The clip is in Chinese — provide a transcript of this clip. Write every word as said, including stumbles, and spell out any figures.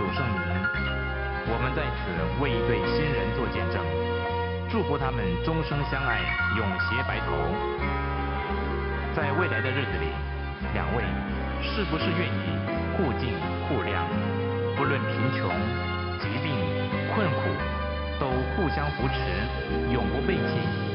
圣名，我们在此为一对新人做见证，祝福他们终生相爱，永携白头。在未来的日子里，两位是不是愿意互敬互谅，不论贫穷、疾病、困苦，都互相扶持，永不背弃？